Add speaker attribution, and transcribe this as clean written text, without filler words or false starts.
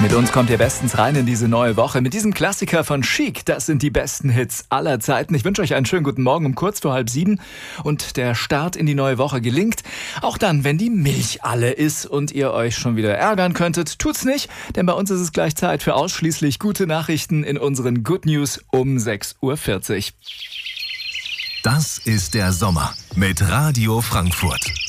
Speaker 1: Mit uns kommt ihr bestens rein in diese neue Woche. Mit diesem Klassiker von Chic, das sind die besten Hits aller Zeiten. Ich wünsche euch einen schönen guten Morgen um kurz vor 6:30 und der Start in die neue Woche gelingt. Auch dann, wenn die Milch alle ist und ihr euch schon wieder ärgern könntet, tut's nicht, denn bei uns ist es gleich Zeit für ausschließlich gute Nachrichten in unseren Good News um 6:40 Uhr.
Speaker 2: Das ist der Sommer mit Radio Frankfurt.